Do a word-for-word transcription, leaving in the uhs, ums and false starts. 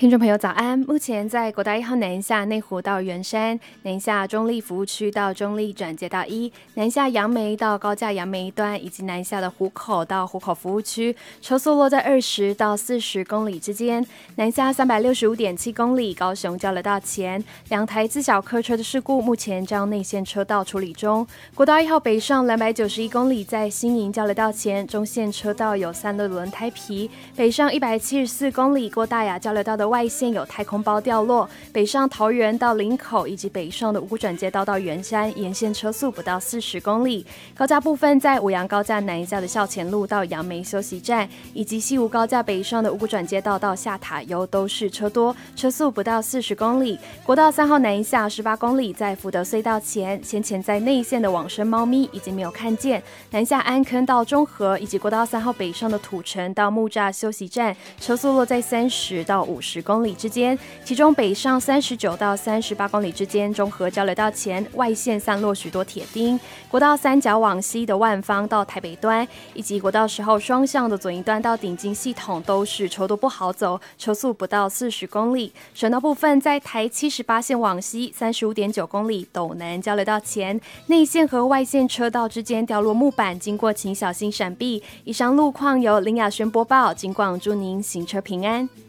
听众朋友早安，目前在国道一号南下内湖到圆山，南下中立服务区到中立转接到一，南下杨梅到高架杨梅一段，以及南下的湖口到湖口服务区，车速落在二十到四十公里之间。南下三百六十五点七公里，高雄交流道前两台自小客车的事故，目前将内线车道处理中。国道一号北上两百九十一公里，在新营交流道前中线车道有散落轮胎皮，北上一百七十四公里，过大雅交流道的外线有太空包掉落，北上桃园到林口以及北上的五股转接道到圆山，沿线车速不到四十公里。高架部分在五杨高架南下的校前路到杨梅休息站，以及西吴高架北上的五股转接道到下塔悠都是车多，车速不到四十公里。国道三号南下十八公里，在福德隧道前，先前在内线的往生猫咪已经没有看见。南下安坑到中和，以及国道三号北上的土城到木栅休息站，车速落在三十到五十公里之间，其中北上三十九到三十八公里之间，中和交流道前外线散落许多铁钉。国道三角往西的万芳到台北端，以及国道十号双向的左营端到顶金系统都是车多不好走，车速不到四十公里。省道部分在台七十八线往西三十五点九公里，斗南交流道前内线和外线车道之间掉落木板，经过请小心闪避。以上路况由林雅轩播报，警广祝您行车平安。